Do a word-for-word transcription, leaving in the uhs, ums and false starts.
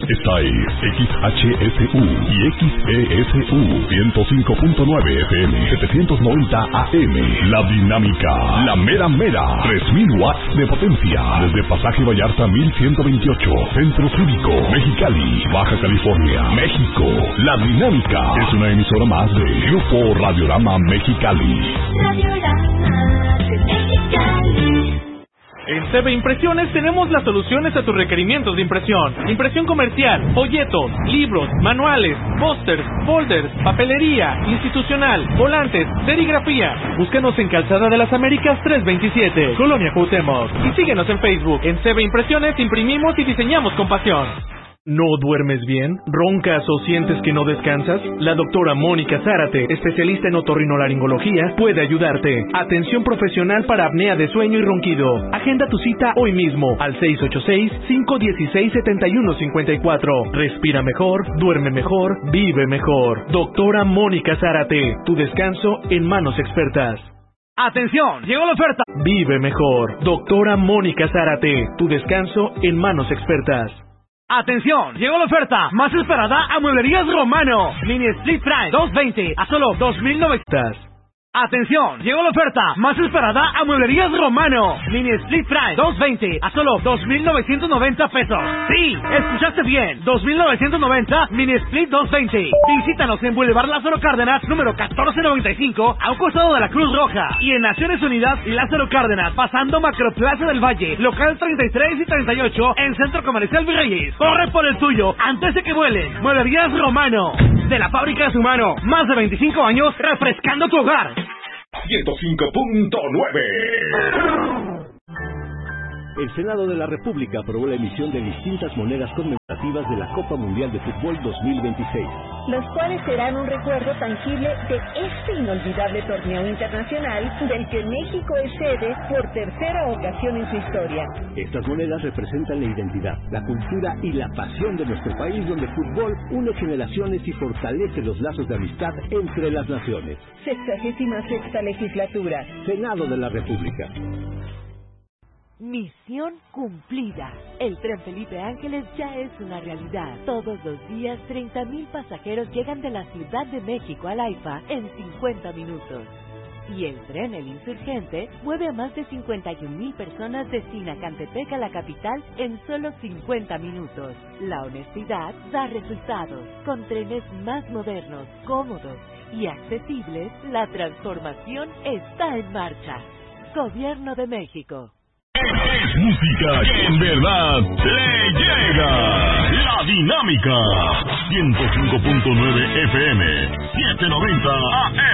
Esta es X H S U y X E S U ciento cinco punto nueve F M, setecientos noventa A M. La Dinámica, la mera mera, tres mil watts de potencia. Desde Pasaje Vallarta mil ciento veintiocho, Centro Cívico, Mexicali, Baja California, México. La Dinámica es una emisora más de Grupo Radiorama Mexicali. Radiorama de Mexicali. En C B Impresiones tenemos las soluciones a tus requerimientos de impresión. Impresión comercial, folletos, libros, manuales, pósters, folders, papelería, institucional, volantes, serigrafía. Búscanos en Calzada de las Américas trescientos veintisiete, Colonia Cuauhtémoc. Y síguenos en Facebook. En C B Impresiones imprimimos y diseñamos con pasión. ¿No duermes bien? ¿Roncas o sientes que no descansas? La doctora Mónica Zárate, especialista en otorrinolaringología, puede ayudarte. Atención profesional para apnea de sueño y ronquido. Agenda tu cita hoy mismo al seis ocho seis, cinco uno seis, siete uno cinco cuatro. Respira mejor, duerme mejor, vive mejor. Doctora Mónica Zárate, tu descanso en manos expertas. ¡Atención! ¡Llegó la oferta! Vive mejor. Doctora Mónica Zárate, tu descanso en manos expertas. ¡Atención! Llegó la oferta más esperada a Mueblerías Romano. Mini Split Prime doscientos veinte a solo dos mil novecientos. ¡Atención! Llegó la oferta más esperada a Mueblerías Romano. Mini Split Prime doscientos veinte a solo dos mil novecientos noventa pesos. ¡Sí! ¡Escuchaste bien! dos mil novecientos noventa Mini Split doscientos veinte. Visítanos en Boulevard Lázaro Cárdenas, número catorce noventa y cinco, a un costado de la Cruz Roja. Y en Naciones Unidas y Lázaro Cárdenas, pasando Macroplaza del Valle, local treinta y tres y treinta y ocho, en Centro Comercial Virreyes. ¡Corre por el tuyo antes de que vuelen! Mueblerías Romano. De la fábrica de su mano. Más de veinticinco años refrescando tu hogar. ciento cinco punto nueve. El Senado de la República aprobó la emisión de distintas monedas conmemorativas de la Copa Mundial de Fútbol dos mil veintiséis. Los cuales serán un recuerdo tangible de este inolvidable torneo internacional del que México es sede por tercera ocasión en su historia. Estas monedas representan la identidad, la cultura y la pasión de nuestro país, donde el fútbol une generaciones y fortalece los lazos de amistad entre las naciones. Sexagésima sexta legislatura. Senado de la República. Misión cumplida. El tren Felipe Ángeles ya es una realidad. Todos los días, treinta mil pasajeros llegan de la Ciudad de México al AIFA en cincuenta minutos. Y el tren El Insurgente mueve a más de cincuenta y un mil personas de Sinacantepec a la capital en solo cincuenta minutos. La honestidad da resultados. Con trenes más modernos, cómodos y accesibles, la transformación está en marcha. Gobierno de México. Es música que en verdad le llega. La Dinámica. ciento cinco punto nueve F M, setecientos noventa A M.